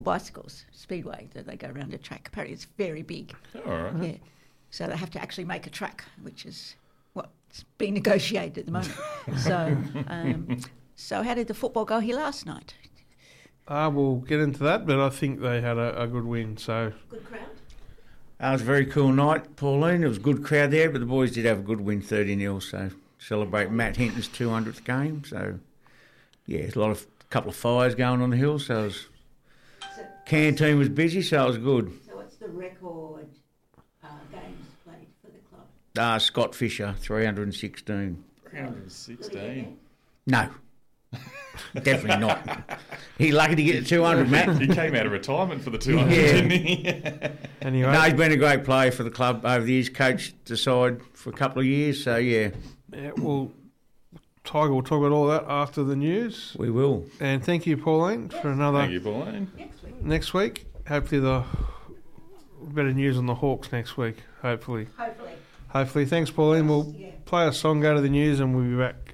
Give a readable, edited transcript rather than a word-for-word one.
bicycles, speedway, that they go around a track. Apparently it's very big. All right. Yeah. So they have to actually make a track, which is what's being negotiated at the moment. So how did the football go here last night? We'll get into that, but I think they had a good win. So Good crowd? It was a very cool night, Pauline. It was a good crowd there, but the boys did have a good win, 30-0, so celebrate Matt Hinton's 200th game. So, yeah, there's a couple of fires going on the hill, so canteen was busy, so it was good. So what's the record games played for the club? Scott Fisher, 316. 316. No. Definitely not. He's lucky to get to 200, Matt. He came out of retirement for the 200, Yeah. didn't he? anyway, No, he's been a great player for the club over the years, coached the side for a couple of years, so yeah. well, Tiger will talk about all that after the news. We will. And thank you, Pauline, for another Thank you, Pauline. next week. Hopefully the better news on the Hawks next week. Hopefully. Thanks, Pauline. We'll play a song, go to the news, and we'll be back.